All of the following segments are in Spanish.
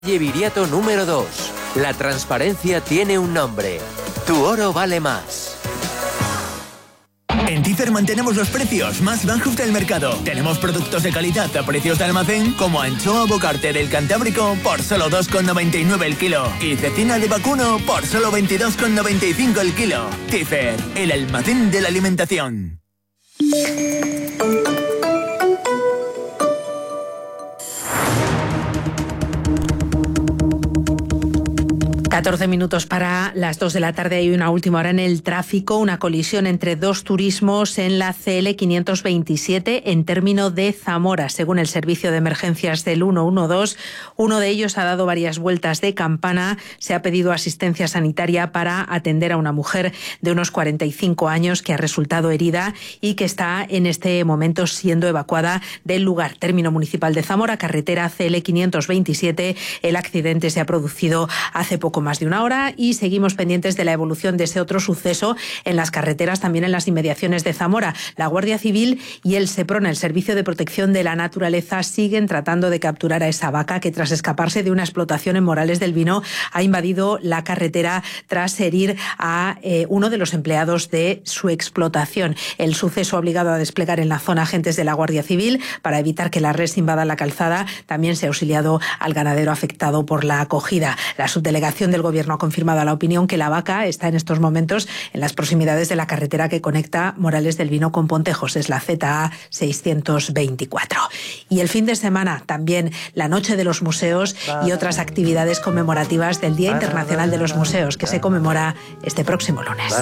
Viriato número 2. La transparencia tiene un nombre. Tu oro vale más. En Tizer mantenemos los precios más bajos del mercado. Tenemos productos de calidad a precios de almacén, como anchoa bocarte del Cantábrico por solo 2,99 el kilo y cecina de vacuno por solo 22,95 el kilo. Tizer, el almacén de la alimentación. 14 minutos para las 2 de la tarde y una última hora en el tráfico. Una colisión entre dos turismos en la CL 527 en término de Zamora. Según el servicio de emergencias del 112, uno de ellos ha dado varias vueltas de campana. Se ha pedido asistencia sanitaria para atender a una mujer de unos 45 años que ha resultado herida y que está en este momento siendo evacuada del lugar. Término municipal de Zamora, carretera CL 527. El accidente se ha producido hace poco más de una hora y seguimos pendientes de la evolución de ese otro suceso en las carreteras, también en las inmediaciones de Zamora. La Guardia Civil y el Seprona, el Servicio de Protección de la Naturaleza, siguen tratando de capturar a esa vaca que, tras escaparse de una explotación en Morales del Vino, ha invadido la carretera tras herir a uno de los empleados de su explotación. El suceso ha obligado a desplegar en la zona agentes de la Guardia Civil para evitar que la res invada la calzada. También se ha auxiliado al ganadero afectado por la acogida. La subdelegación del Gobierno ha confirmado a La Opinión que la vaca está en estos momentos en las proximidades de la carretera que conecta Morales del Vino con Pontejos. Es la ZA 624. Y el fin de semana también la Noche de los Museos y otras actividades conmemorativas del Día Internacional de los Museos, que se conmemora este próximo lunes.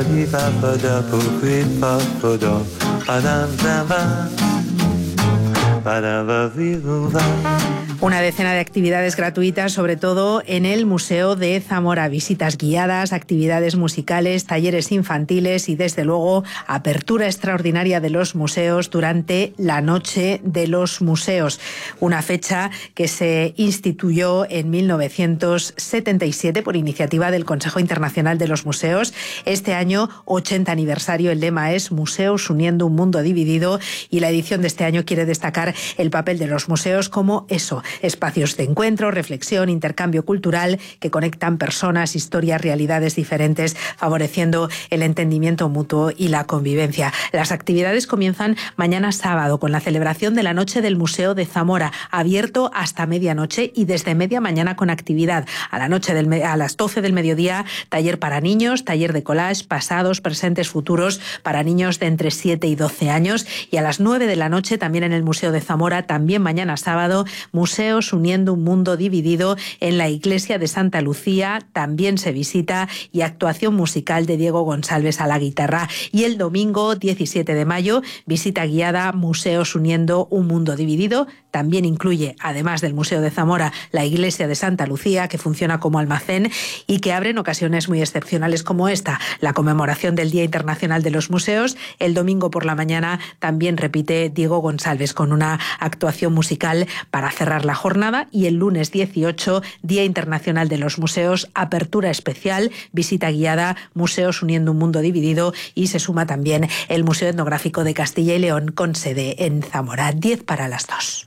Una decena de actividades gratuitas, sobre todo en el Museo de Zamora. Visitas guiadas, actividades musicales, talleres infantiles y, desde luego, apertura extraordinaria de los museos durante la Noche de los Museos. Una fecha que se instituyó en 1977 por iniciativa del Consejo Internacional de los Museos. Este año, 80 aniversario, el lema es Museos uniendo un mundo dividido, y la edición de este año quiere destacar el papel de los museos como eso, espacios de encuentro, reflexión, intercambio cultural que conectan personas, historias, realidades diferentes, favoreciendo el entendimiento mutuo y la convivencia. Las actividades comienzan mañana sábado con la celebración de la Noche del Museo de Zamora, abierto hasta medianoche y desde media mañana con actividad. A las 12 del mediodía, taller para niños, taller de collage, pasados, presentes, futuros para niños de entre 7 y 12 años, y a las 9 de la noche también en el Museo de Zamora, también mañana sábado, Museos uniendo un mundo dividido en la Iglesia de Santa Lucía, también se visita, y actuación musical de Diego González a la guitarra. Y el domingo 17 de mayo, visita guiada Museos uniendo un mundo dividido. También incluye, además del Museo de Zamora, la Iglesia de Santa Lucía, que funciona como almacén y que abre en ocasiones muy excepcionales como esta, la conmemoración del Día Internacional de los Museos. El domingo por la mañana también repite Diego González con una actuación musical para cerrar la jornada, y el lunes 18, Día Internacional de los Museos, apertura especial, visita guiada, Museos uniendo un mundo dividido, y se suma también el Museo Etnográfico de Castilla y León con sede en Zamora. 10 para las 2.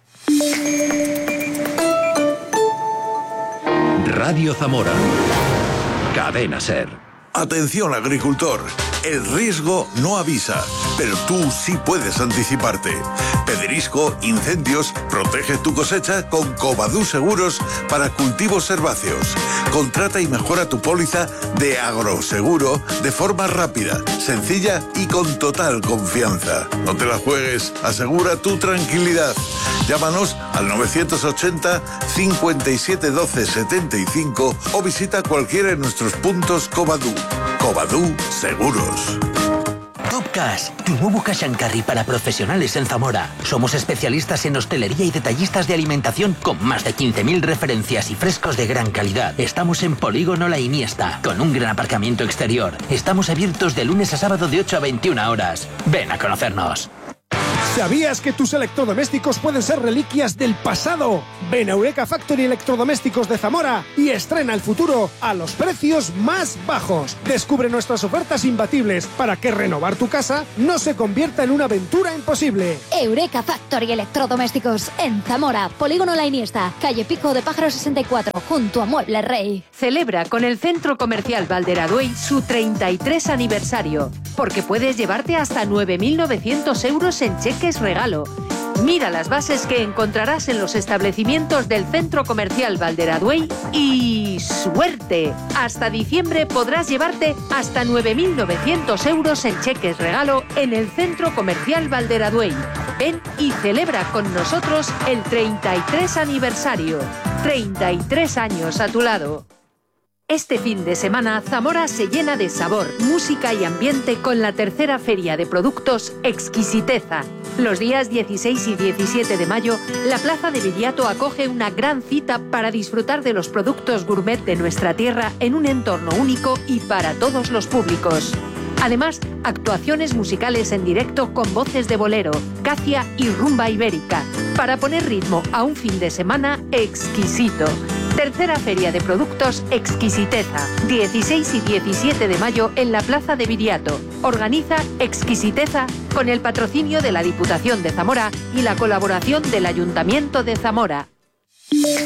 Radio Zamora. Cadena SER. Atención, agricultor, el riesgo no avisa, pero tú sí puedes anticiparte. Pedrisco, incendios, protege tu cosecha con Covadú Seguros para cultivos herbáceos. Contrata y mejora tu póliza de agroseguro de forma rápida, sencilla y con total confianza. No te la juegues, asegura tu tranquilidad. Llámanos al 980 57 12 75 o visita cualquiera de nuestros puntos Covadú. Covadú Seguros. Top Cash, tu nuevo cash and carry para profesionales en Zamora. Somos especialistas en hostelería y detallistas de alimentación con más de 15.000 referencias y frescos de gran calidad. Estamos en Polígono La Iniesta, con un gran aparcamiento exterior. Estamos abiertos de lunes a sábado de 8 a 21 horas. Ven a conocernos. ¿Sabías que tus electrodomésticos pueden ser reliquias del pasado? Ven a Eureka Factory Electrodomésticos de Zamora y estrena el futuro a los precios más bajos. Descubre nuestras ofertas imbatibles para que renovar tu casa no se convierta en una aventura imposible. Eureka Factory Electrodomésticos en Zamora, Polígono La Iniesta, calle Pico de Pájaro 64, junto a Mueble Rey. Celebra con el Centro Comercial Valderaduey su 33 aniversario, porque puedes llevarte hasta 9.900 euros en cheques regalo. Mira las bases que encontrarás en los establecimientos del Centro Comercial Valderaduey y ¡suerte! Hasta diciembre podrás llevarte hasta 9.900 euros en cheques regalo en el Centro Comercial Valderaduey. Ven y celebra con nosotros el 33 aniversario. 33 años a tu lado. Este fin de semana, Zamora se llena de sabor, música y ambiente con la tercera feria de productos Exquisiteza. Los días 16 y 17 de mayo, la Plaza de Viriato acoge una gran cita para disfrutar de los productos gourmet de nuestra tierra en un entorno único y para todos los públicos. Además, actuaciones musicales en directo con voces de bolero, cacia y rumba ibérica, para poner ritmo a un fin de semana exquisito. Tercera Feria de Productos Exquisiteza, 16 y 17 de mayo en la Plaza de Viriato. Organiza Exquisiteza con el patrocinio de la Diputación de Zamora y la colaboración del Ayuntamiento de Zamora.